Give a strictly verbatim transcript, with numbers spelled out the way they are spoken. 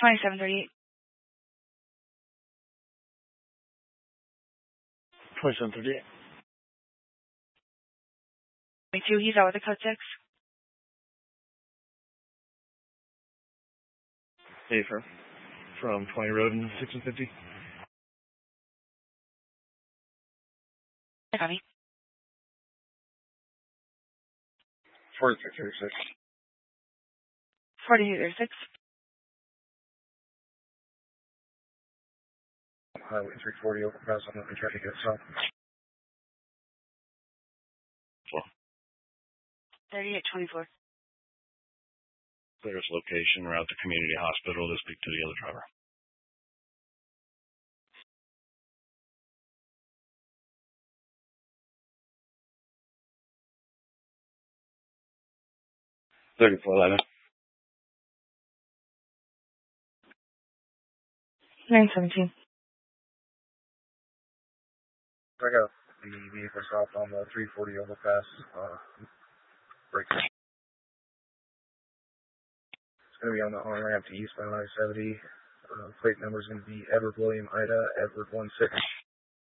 twenty-seven thirty-eight. twenty-seven thirty-eight. twenty-two, he's out with a code six. Safer. From twenty Road and six and fifty. Copy. forty-three thirty-six. forty-three thirty-six. Highway three forty overpass on the traffic at south. thirty-eight twenty-four. Clearest location, route to community hospital to speak to the other driver. thirty-four eleven. nine seventeen. I got the vehicle stopped on the three forty overpass. Uh, break. It's going to be on the on-ramp to eastbound I seventy. Uh, plate number is going to be Edward William Ida, Edward one six.